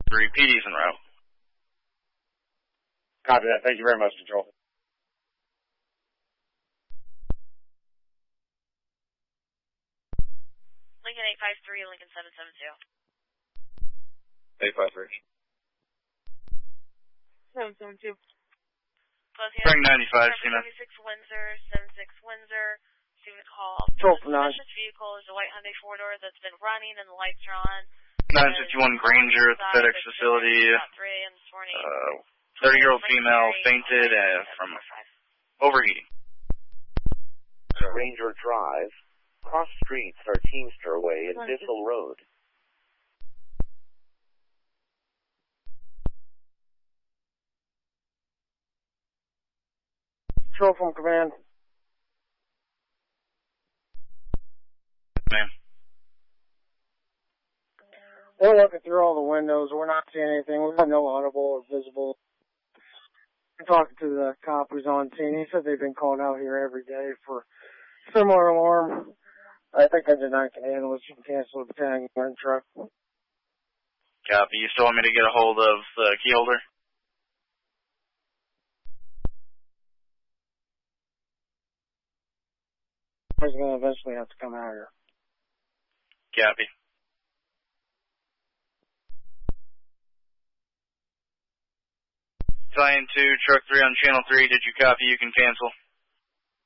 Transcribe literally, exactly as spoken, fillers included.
three, P D's en route. Copy that. Thank you very much, Control. Lincoln eight five three, Lincoln seven seven two. eight five three. seven seven two. Closing Spring ninety-five, Cena. seventy-six Windsor, seventy-six Windsor. Student call. Control for nine. Suspicious vehicle is a white Hyundai four-door that's been running and the lights are on. nine fifty-one Granger at the FedEx facility. Uh, thirty-year-old female fainted uh, from overheating. Granger Drive. Cross streets are Teamster Way and Bissell Road. Control from command. Man. We're looking through all the windows. We're not seeing anything. We have no audible or visible. I'm talking to the cop who's on scene. He said they've been called out here every day for similar alarm. I think engine nine can handle it. You can cancel the battalion truck. Copy. You still want me to get a hold of the key holder? He's going to eventually have to come out here. Copy. Battalion two, truck three on channel three. Did you copy? You can cancel.